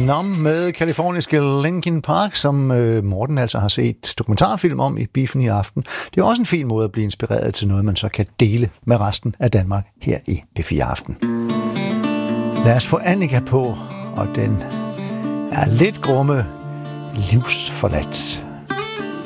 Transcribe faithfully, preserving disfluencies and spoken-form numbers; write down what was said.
Numb med kaliforniske Linkin Park, som øh, Morten altså har set dokumentarfilm om i Biffen i aften. Det er også en fin måde at blive inspireret til noget, man så kan dele med resten af Danmark her i B fire Aften. Lad os få Annika på, og den er lidt grumme livsforladt.